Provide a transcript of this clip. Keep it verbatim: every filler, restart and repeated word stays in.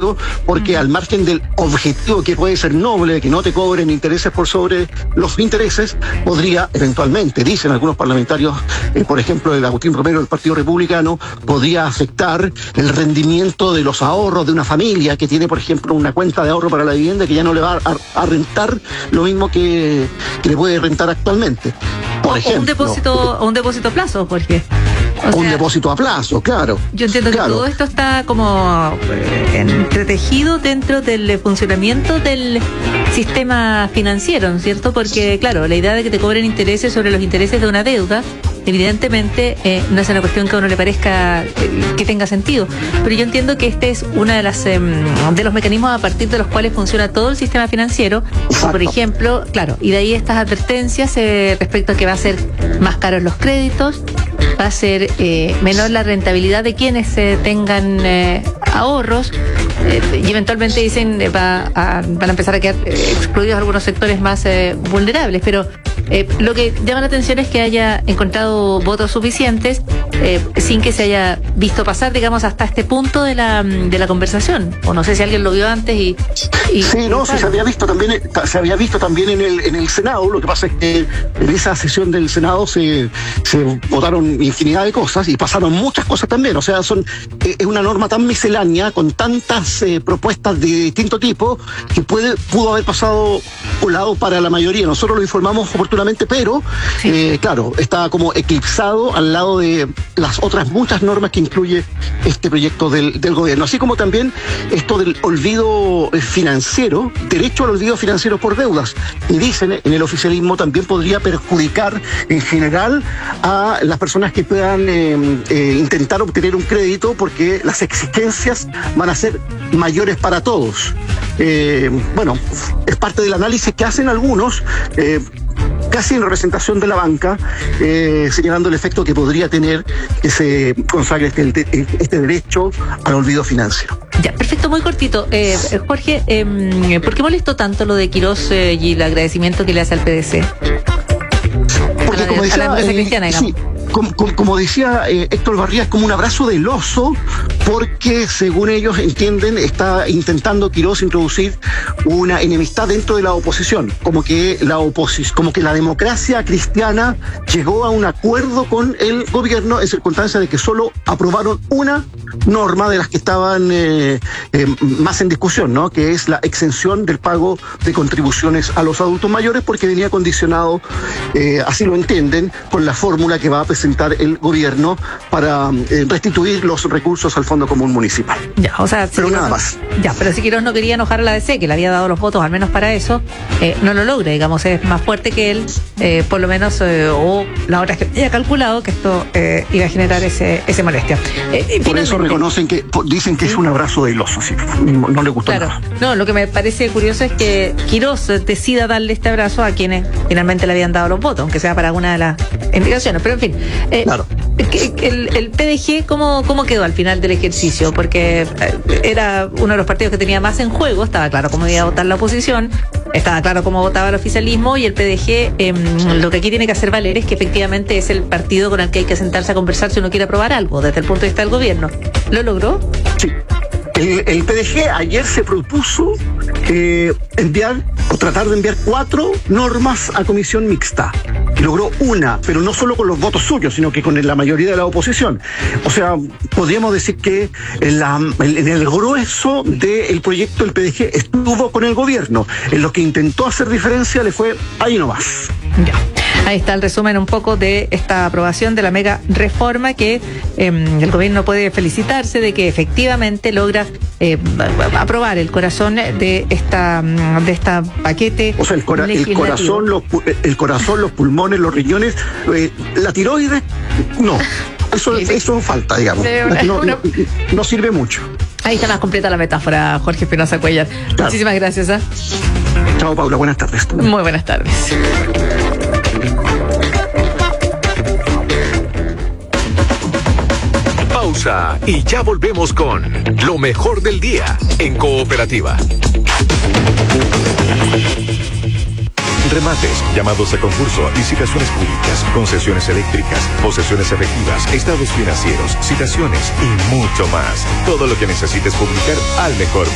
crédito, porque al margen del objetivo que puede ser noble, que no te cobren intereses por sobre los intereses, podría eventualmente, dicen algunos parlamentarios, eh, por ejemplo el Agustín Romero del Partido Republicano, podría afectar el rendimiento de los ahorros de una familia que tiene, por ejemplo, una cuenta de ahorro para la vivienda que ya no le va a, a rentar lo mismo que, que le puede rentar actualmente. Por o, ejemplo, o un depósito, o un depósito a plazo, Jorge. O un sea, depósito a plazo, claro. Yo entiendo claro. que todo esto está como eh, entretejido dentro del funcionamiento del sistema financiero, ¿no es cierto? Porque, claro, la idea de que te cobren intereses sobre los intereses de una deuda, evidentemente eh, no es una cuestión que a uno le parezca eh, que tenga sentido, pero yo entiendo que este es uno de las eh, de los mecanismos a partir de los cuales funciona todo el sistema financiero. Exacto. Por ejemplo, claro, y de ahí estas advertencias eh, respecto a que va a ser más caros los créditos, va a ser eh, menor la rentabilidad de quienes eh, tengan eh, ahorros, eh, y eventualmente dicen eh, va a, van a empezar a quedar eh, excluidos algunos sectores más eh, vulnerables, pero eh, lo que llama la atención es que haya encontrado votos suficientes eh, sin que se haya visto pasar, digamos, hasta este punto de la de la conversación, o no sé si alguien lo vio antes y... y sí, no, sí, se había visto también se había visto también en el en el Senado. Lo que pasa es que en esa sesión del Senado se, se votaron infinidad de cosas y pasaron muchas cosas también, o sea, son eh, es una norma tan miscelánea con tantas eh, propuestas de distinto tipo que puede pudo haber pasado colado para la mayoría. Nosotros lo informamos oportunamente, pero sí. eh, claro, está como eclipsado al lado de las otras muchas normas que incluye este proyecto del, del gobierno, así como también esto del olvido financiero, derecho al olvido financiero por deudas, y dicen en el oficialismo también podría perjudicar en general a las personas que puedan eh, eh, intentar obtener un crédito, porque las exigencias van a ser mayores para todos. Eh, bueno, es parte del análisis que hacen algunos, eh, casi en representación de la banca, eh, señalando el efecto que podría tener que se consagre este, este derecho al olvido financiero. Ya, perfecto, muy cortito. Eh, Jorge, eh, ¿por qué molestó tanto lo de Quirós eh, y el agradecimiento que le hace al P D C? Porque, a la, como decía, a la empresa eh, cristiana, digamos. Sí. Como, como, como decía eh, Héctor Barría, es como un abrazo del oso, porque según ellos entienden está intentando Quirós introducir una enemistad dentro de la oposición, como que la oposición, como que la democracia cristiana llegó a un acuerdo con el gobierno en circunstancia de que solo aprobaron una norma de las que estaban eh, eh, más en discusión, ¿no? Que es la exención del pago de contribuciones a los adultos mayores, porque venía condicionado, eh, así lo entienden, con la fórmula que va a presentar el gobierno para eh, restituir los recursos al Fondo Común Municipal. Ya, o sea, pero si nada no, más. Ya, pero si Quirós no quería enojar a la D C, que le había dado los votos al menos para eso, eh, no lo logra, digamos, es más fuerte que él, eh, por lo menos, eh, o la hora que había calculado que esto eh, iba a generar ese, ese molestia. Eh, por eso reconocen que, dicen que ¿sí? Es un abrazo del oso, sí, no, no le gustó claro. nada. No, lo que me parece curioso es que Quirós decida darle este abrazo a quienes finalmente le habían dado los votos, aunque sea para alguna de las indicaciones, pero en fin. Eh, claro. El, el P D G, ¿cómo, ¿cómo quedó al final del ejercicio? Porque era uno de los partidos que tenía más en juego, estaba claro cómo iba a votar la oposición, estaba claro cómo votaba el oficialismo, y el P D G eh, lo que aquí tiene que hacer valer es que efectivamente es el partido con el que hay que sentarse a conversar si uno quiere aprobar algo desde el punto de vista del gobierno. ¿Lo logró? Sí. El, el P D G ayer se propuso eh, enviar o tratar de enviar cuatro normas a comisión mixta. Logró una, pero no solo con los votos suyos, sino que con la mayoría de la oposición. O sea, podríamos decir que en, la, en el grueso del proyecto el P D G estuvo con el gobierno. En lo que intentó hacer diferencia le fue ahí nomás. Ya. Ahí está el resumen un poco de esta aprobación de la mega reforma, que eh, el gobierno puede felicitarse de que efectivamente logra eh, aprobar el corazón de esta de esta paquete. O sea, el, cora el corazón, los el corazón, los pulmones, los riñones, eh, la tiroides, no. Eso, sí, sí. eso falta, digamos. Sí, no, no, no sirve mucho. Ahí está más completa la metáfora, Jorge Espinosa Cuellar. Claro. Muchísimas gracias. ¿eh? Chao, Paula. Buenas tardes. Muy buenas tardes. Pausa y ya volvemos con lo mejor del día en Cooperativa. Remates, llamados a concurso, licitaciones públicas, concesiones eléctricas, posesiones efectivas, estados financieros, citaciones y mucho más. Todo lo que necesites publicar al mejor